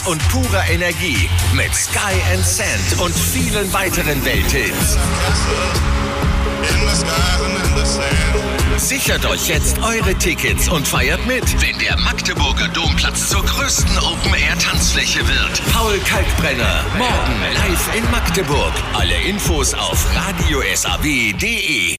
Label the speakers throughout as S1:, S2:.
S1: und purer Energie mit Sky and Sand und vielen weiteren Welthits. Sichert euch jetzt eure Tickets und feiert mit, wenn der Magdeburger Domplatz zur größten Open-Air-Tanzfläche wird. Paul Kalkbrenner, morgen live in Magdeburg. Alle Infos auf radiosaw.de.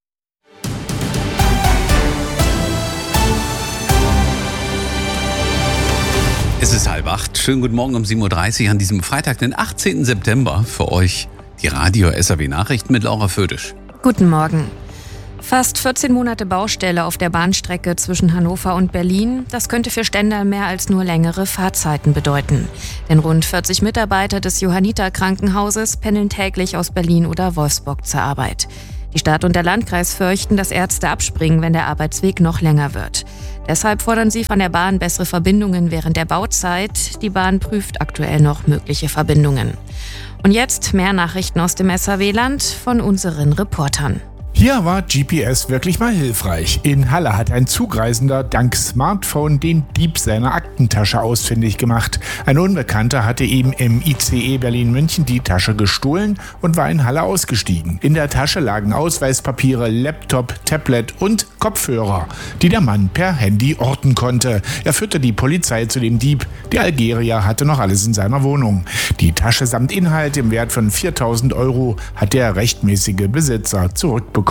S2: Es ist 7:30. Schönen guten Morgen um 7:30 Uhr an diesem Freitag, den 18. September. Für euch die Radio-SAW-Nachrichten mit Laura Födisch.
S3: Guten Morgen. Fast 14 Monate Baustelle auf der Bahnstrecke zwischen Hannover und Berlin. Das könnte für Stendal mehr als nur längere Fahrzeiten bedeuten. Denn rund 40 Mitarbeiter des Johanniter-Krankenhauses pendeln täglich aus Berlin oder Wolfsburg zur Arbeit. Die Stadt und der Landkreis fürchten, dass Ärzte abspringen, wenn der Arbeitsweg noch länger wird. Deshalb fordern sie von der Bahn bessere Verbindungen während der Bauzeit. Die Bahn prüft aktuell noch mögliche Verbindungen. Und jetzt mehr Nachrichten aus dem SAW-Land von unseren Reportern.
S4: Hier war GPS wirklich mal hilfreich. In Halle hat ein Zugreisender dank Smartphone den Dieb seiner Aktentasche ausfindig gemacht. Ein Unbekannter hatte ihm im ICE Berlin-München die Tasche gestohlen und war in Halle ausgestiegen. In der Tasche lagen Ausweispapiere, Laptop, Tablet und Kopfhörer, die der Mann per Handy orten konnte. Er führte die Polizei zu dem Dieb. Der Algerier hatte noch alles in seiner Wohnung. Die Tasche samt Inhalt im Wert von 4.000 € hat der rechtmäßige Besitzer zurückbekommen.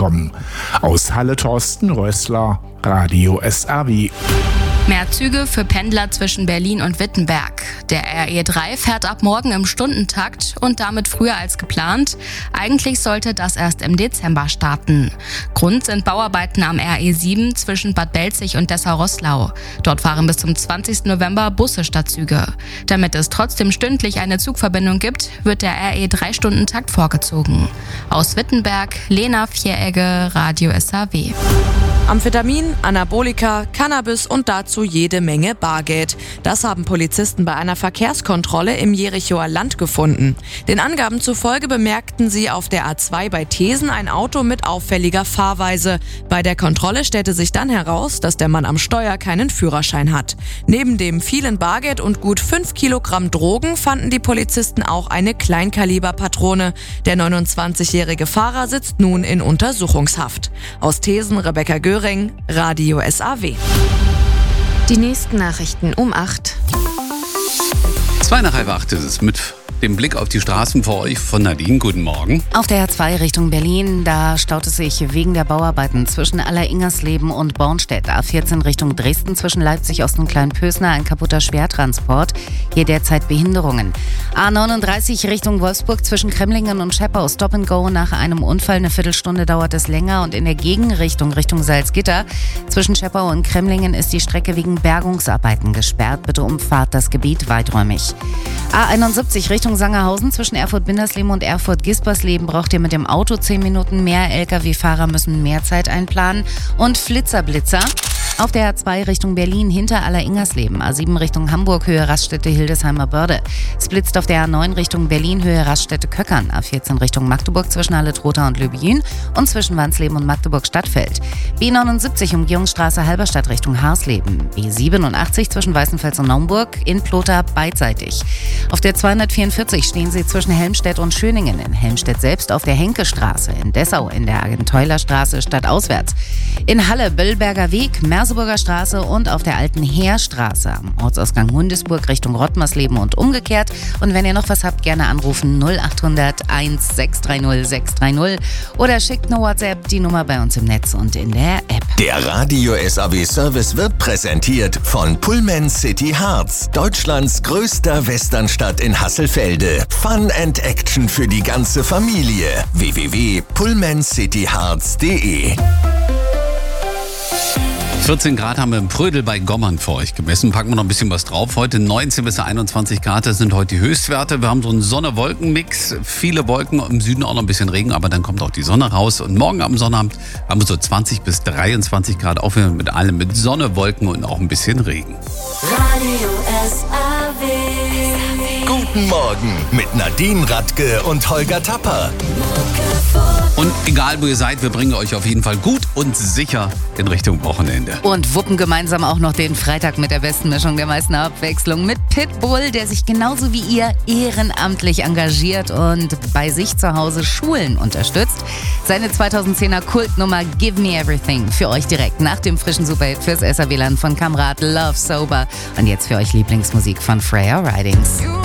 S4: Aus Halle Thorsten Rössler, Radio SAW.
S5: Mehr Züge für Pendler zwischen Berlin und Wittenberg. Der RE3 fährt ab morgen im Stundentakt und damit früher als geplant. Eigentlich sollte das erst im Dezember starten. Grund sind Bauarbeiten am RE7 zwischen Bad Belzig und Dessau-Roßlau. Dort fahren bis zum 20. November Busse statt Züge. Damit es trotzdem stündlich eine Zugverbindung gibt, wird der RE3-Stundentakt vorgezogen. Aus Wittenberg, Lena Vieregge, Radio SAW.
S6: Amphetamin, Anabolika, Cannabis und dazu jede Menge Bargeld. Das haben Polizisten bei einer Verkehrskontrolle im Jerichoer Land gefunden. Den Angaben zufolge bemerkten sie auf der A2 bei Thesen ein Auto mit auffälliger Fahrweise. Bei der Kontrolle stellte sich dann heraus, dass der Mann am Steuer keinen Führerschein hat. Neben dem vielen Bargeld und gut 5 Kilogramm Drogen fanden die Polizisten auch eine Kleinkaliberpatrone. Der 29-jährige Fahrer sitzt nun in Untersuchungshaft. Aus Thesen Rebecca Göring, Radio SAW.
S3: Die nächsten Nachrichten um 8.
S2: 7:55 ist es mit dem Blick auf die Straßen für euch von Nadine. Guten Morgen.
S7: Auf der A2 Richtung Berlin, da staut es sich wegen der Bauarbeiten zwischen Alleringersleben und Bornstedt. A14 Richtung Dresden zwischen Leipzig Ost und Kleinpösner ein kaputter Schwertransport. Hier derzeit Behinderungen. A39 Richtung Wolfsburg zwischen Kremlingen und Scheppau. Stop and Go nach einem Unfall. Eine Viertelstunde dauert es länger. Und in der Gegenrichtung Richtung Salzgitter zwischen Scheppau und Kremlingen ist die Strecke wegen Bergungsarbeiten gesperrt. Bitte umfahrt das Gebiet weiträumig. A71 Richtung Sangerhausen zwischen Erfurt-Bindersleben und Erfurt-Gispersleben braucht ihr mit dem Auto 10 Minuten mehr. Lkw-Fahrer müssen mehr Zeit einplanen. Und Flitzer-Blitzer auf der A2 Richtung Berlin hinter Alleringersleben. A7 Richtung Hamburg Höhe Raststätte Hildesheimer Börde. Es blitzt auf der A9 Richtung Berlin Höhe Raststätte Köckern. A14 Richtung Magdeburg zwischen Halle-Trotha und Löbjün und zwischen Wansleben und Magdeburg-Stadtfeld. B79 Umgehungsstraße Halberstadt Richtung Harsleben. B87 zwischen Weißenfels und Naumburg in Plotha beidseitig. Auf der 244 stehen sie zwischen Helmstedt und Schöningen. In Helmstedt selbst auf der Henkestraße. In Dessau in der Agenteulerstraße stadtauswärts. In Halle Böllberger Weg, Merseburger Straße und auf der alten Heerstraße am Ortsausgang Hundesburg Richtung Rottmarsleben und umgekehrt. Und wenn ihr noch was habt, gerne anrufen 0800 1630 630 oder schickt eine WhatsApp, die Nummer bei uns im Netz und in der App.
S1: Der Radio SAW Service wird präsentiert von Pullman City Harz, Deutschlands größter Westernstadt in Hasselfelde. Fun and Action für die ganze Familie. www.pullmancityharz.de
S2: 14 Grad haben wir im Prödel bei Gommern für euch gemessen. Packen wir noch ein bisschen was drauf. Heute 19 bis 21 Grad, das sind heute die Höchstwerte. Wir haben so einen Sonne-Wolken-Mix. Viele Wolken, im Süden auch noch ein bisschen Regen, aber dann kommt auch die Sonne raus. Und morgen am Sonnabend haben wir so 20 bis 23 Grad, auch mit allem, mit Sonne, Wolken und auch ein bisschen Regen.
S8: Radio SAW.
S1: Guten Morgen mit Nadine Radke und Holger Tapper.
S2: Und egal wo ihr seid, wir bringen euch auf jeden Fall gut und sicher in Richtung Wochenende.
S7: Und wuppen gemeinsam auch noch den Freitag mit der besten Mischung der meisten Abwechslung mit Pitbull, der sich genauso wie ihr ehrenamtlich engagiert und bei sich zu Hause Schulen unterstützt. Seine 2010er Kultnummer Give Me Everything für euch direkt nach dem frischen Superhit fürs SAW-Land von Kamrat Love Sober. Und jetzt für euch Lieblingsmusik von Freya Ridings.